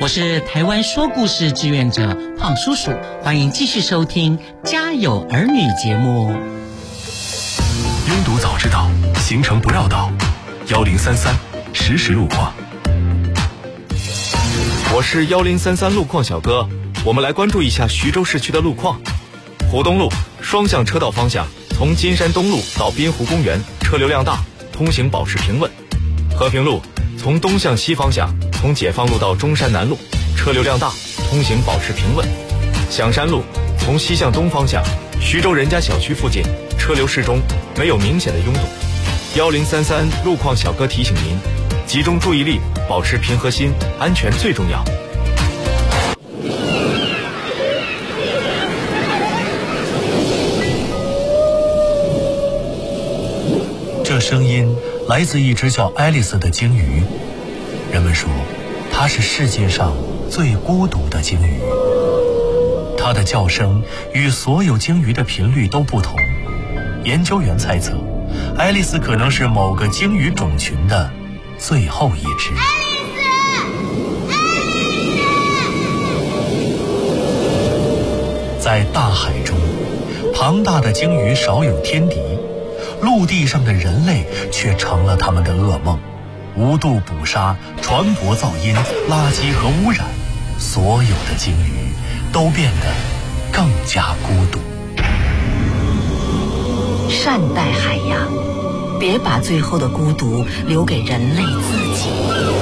我是台湾说故事志愿者胖叔叔，欢迎继续收听《家有儿女》节目。 拥堵早知道，行程不绕道，1033实时路况。 我是1033路况小哥，我们来关注一下徐州市区的路况。湖东路双向车道方向，从金山东路到滨湖公园车流量大，通行保持平稳。和平路从东向西方向，从解放路到中山南路车流量大，通行保持平稳。响山路从西向东方向，徐州人家小区附近车流适中，没有明显的拥堵。1033路况小哥提醒您，集中注意力，保持平和心，安全最重要。 这声音来自一只叫爱丽丝的鲸鱼，人们说它是世界上最孤独的鲸鱼。它的叫声与所有鲸鱼的频率都不同，研究员猜测爱丽丝可能是某个鲸鱼种群的最后一只。在大海中，庞大的鲸鱼少有天敌，陆地上的人类却成了他们的噩梦。无度捕杀、船舶噪音、垃圾和污染，所有的鲸鱼都变得更加孤独。 善待海洋，别把最后的孤独留给人类自己。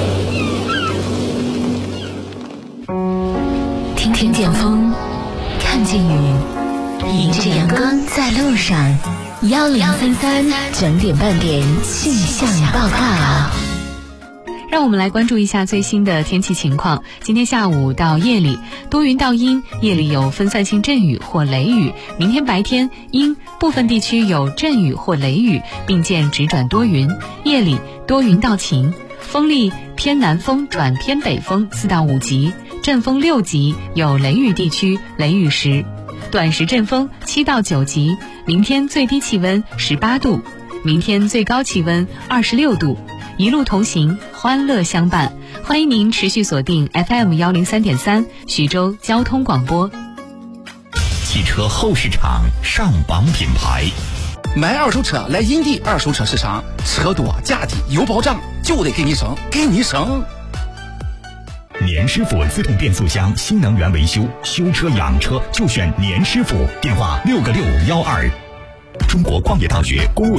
听见风，看见雨，迎着阳光在路上。1033整点半点气象报告。 让我们来关注一下最新的天气情况。今天下午到夜里多云到阴，夜里有分散性阵雨或雷雨。明天白天阴，部分地区有阵雨或雷雨，并见直转多云。夜里多云到晴，风力偏南风转偏北风4到5级，阵风6级，有雷雨地区雷雨时。短时阵风7到9级。明天最低气温18度，明天最高气温26度。一路同行，欢乐相伴。欢迎您持续锁定 FM103.3 徐州交通广播。 汽车后市场上榜品牌， 买二手车来银地二手车市场，车多价低有保障，就得给你省，给你省。 年师傅自动变速箱新能源维修，修车养车就选年师傅，电话6个612。中国矿业大学公务